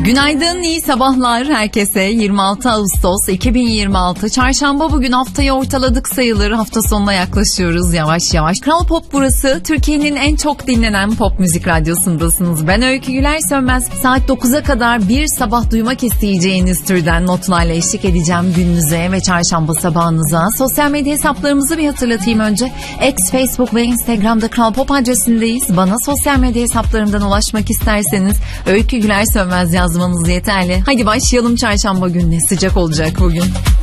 Günaydın, iyi sabahlar herkese. 26 Ağustos 2026 Çarşamba, bugün haftayı ortaladık sayılır. Hafta sonuna yaklaşıyoruz yavaş yavaş. Kral Pop burası. Türkiye'nin en çok dinlenen pop müzik radyosundasınız. Ben Öykü Güler Sönmez. Saat 9'a kadar bir sabah duymak isteyeceğiniz türden notlarla eşlik edeceğim gününüze ve çarşamba sabahınıza. Sosyal medya hesaplarımızı bir hatırlatayım önce. X, Facebook ve Instagram'da Kral Pop adresindeyiz. Bana sosyal medya hesaplarımdan ulaşmak isterseniz Öykü Güler Sönmez yazmanız yeterli. Hadi başlayalım çarşamba gününe. Sıcak olacak bugün.